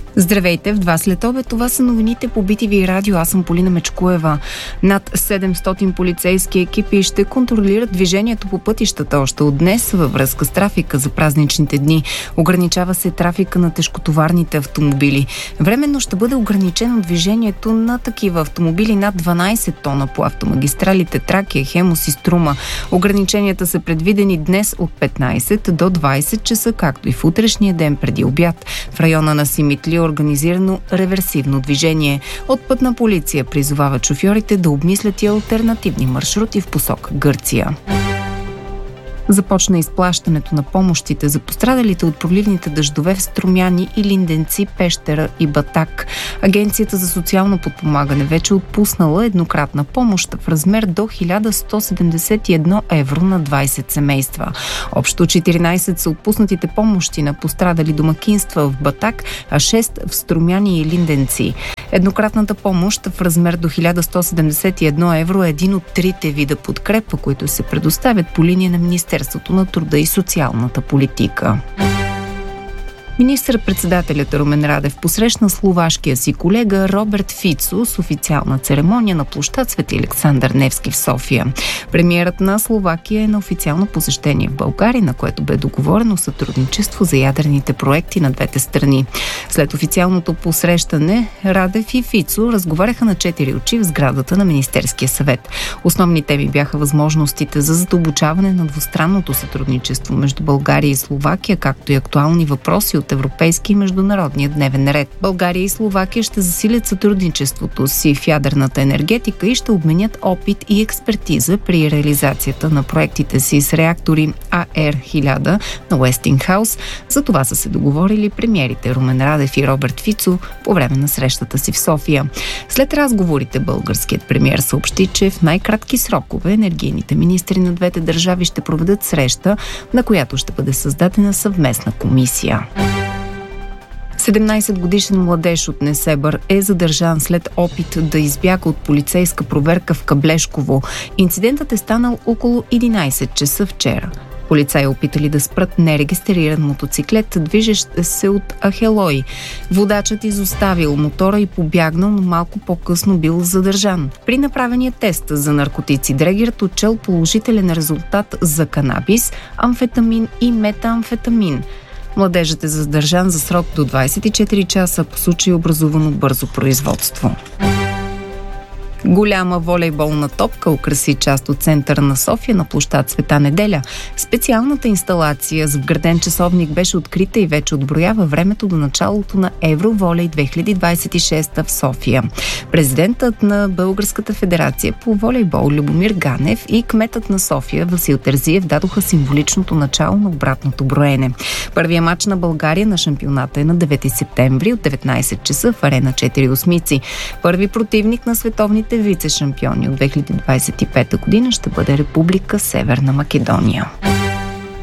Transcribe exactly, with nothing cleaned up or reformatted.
Здравейте, в два след обед. Това са новините по Би Ти Ви радио. Аз съм Полина Мечкоева. Над седемстотин полицейски екипи ще контролират движението по пътищата още от днес във връзка с трафика за празничните дни. Ограничава се трафика на тежкотоварните автомобили. Временно ще бъде ограничено движението на такива автомобили над дванайсет тона по автомагистралите Тракия, Хемус и Струма. Ограниченията са предвидени днес от петнайсет до двайсет часа, както и в утрешния ден преди обяд. В района на Симитли организирано реверсивно движение. От Пътна полиция призовават шофьорите да обмислят и алтернативни маршрути в посока Гърция. Започна изплащането на помощите за пострадалите от проливните дъждове в Струмяни и Линденци, Пещера и Батак. Агенцията за социално подпомагане вече отпуснала еднократна помощ в размер до хиляда сто седемдесет и едно евро на двайсет семейства. Общо четиринайсет са отпуснатите помощи на пострадали домакинства в Батак, а шест в Струмяни и Линденци. Еднократната помощ в размер до хиляда сто седемдесет и едно евро е един от трите вида подкрепа, които се предоставят по линия на Министерството на труда и социалната политика. Министър-председателят Румен Радев посрещна словашкия си колега Роберт Фицо с официална церемония на площад Свети Александър Невски в София. Премиерът на Словакия е на официално посещение в България, на което бе договорено сътрудничество за ядрените проекти на двете страни. След официалното посрещане, Радев и Фицо разговаряха на четири очи в сградата на Министерския съвет. Основни теми бяха възможностите за задълбочаване на двустранното сътрудничество между България и Словакия, както и актуални въпроси от европейски и международния дневен ред. България и Словакия ще засилят сътрудничеството си в ядрената енергетика и ще обменят опит и експертиза при реализацията на проектите си с реактори А Р хиляда на Уестингхаус. За това са се договорили премиерите Румен Радев и Роберт Фицо по време на срещата си в София. След разговорите българският премиер съобщи, че в най-кратки срокове енергийните министри на двете държави ще проведат среща, на която ще бъде създадена съвместна комисия. седемнайсетгодишен младеж от Несебър е задържан след опит да избяга от полицейска проверка в Каблешково. Инцидентът е станал около единайсет часа вчера. Полицаи опитали да спрат нерегистриран мотоциклет, движещ се от Ахелой. Водачът изоставил мотора и побягнал, но малко по-късно бил задържан. При направения тест за наркотици дрегерът отчел положителен резултат за канабис, амфетамин и метамфетамин. Младежът е задържан за срок до двайсет и четири часа, по случай образувано бързо производство. Голяма волейболна топка украси част от центъра на София на площад Света Неделя. Специалната инсталация с вграден часовник беше открита и вече отброява времето до началото на Евроволей две хиляди двайсет и шеста в София. Президентът на Българската федерация по волейбол Любомир Ганев и кметът на София Васил Терзиев дадоха символичното начало на обратното броене. Първият мач на България на шампионата е на девети септември от деветнайсет часа в Арена четири осмици. Първи противник на световните вице-шампиони от две хиляди двайсет и пета година ще бъде Република Северна Македония.